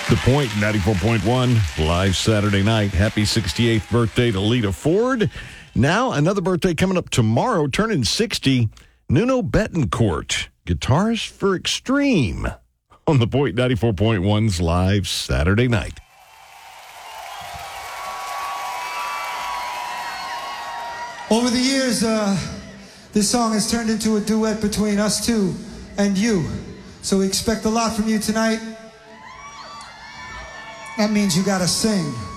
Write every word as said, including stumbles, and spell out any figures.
The Point, ninety-four point one, live Saturday night. Happy sixty-eighth birthday to Lita Ford. Now, another birthday coming up tomorrow, turning sixty, Nuno Bettencourt, guitarist for Extreme, on The Point, ninety-four point one's live Saturday night. Over the years, uh, this song has turned into a duet between us two and you. So we expect a lot from you tonight. That means you gotta sing.